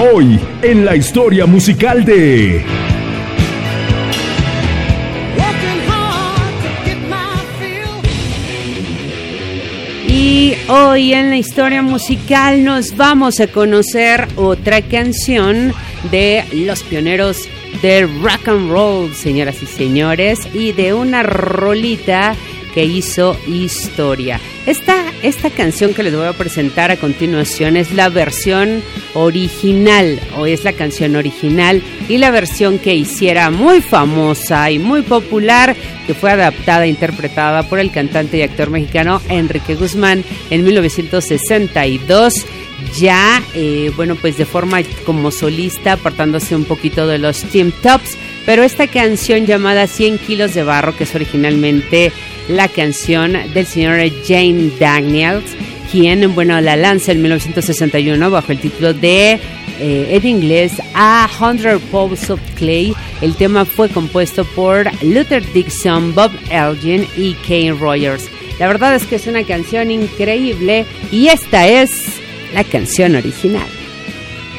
Hoy, en la historia musical de... Y hoy en la historia musical nos vamos a conocer otra canción de los pioneros del rock and roll, señoras y señores, y de una rolita que hizo historia. Esta canción que les voy a presentar a continuación es la versión original, o es la canción original y la versión que hiciera muy famosa y muy popular, que fue adaptada e interpretada por el cantante y actor mexicano Enrique Guzmán en 1962. Ya, pues de forma como solista, apartándose un poquito de los Teen Tops, pero esta canción llamada 100 kilos de barro, que es originalmente la canción del señor Jane Daniels, quien, la lanza en 1961 bajo el título de, en inglés, A 100 Pounds of Clay. El tema fue compuesto por Luther Dixon, Bob Elgin y Kane Rogers. La verdad es que es una canción increíble y esta es la canción original.